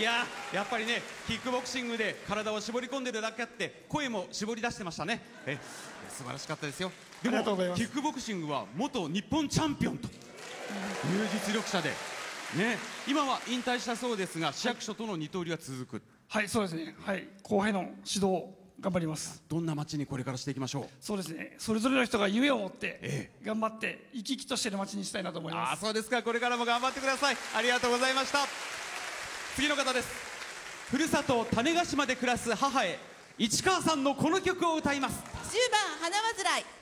ややっぱりねキックボクシングで体を絞り込んでるだけあって声も絞り出してましたね。素晴らしかったですよ。でもキックボクシングは元日本チャンピオンという実力者で、ね、今は引退したそうですが市役所との二刀流は続く。 はい、そうですね。はい、後輩の指導頑張ります。 どんな街にこれからしていきましょう。 そうですね、それぞれの人が夢を持って頑張って生き生きとしてる街にしたいなと思います。 そうですか。これからも頑張ってください。ありがとうございました。次の方です。ふるさと種子島で暮らす母へ市川さんのこの曲を歌います。 10番花わずらい。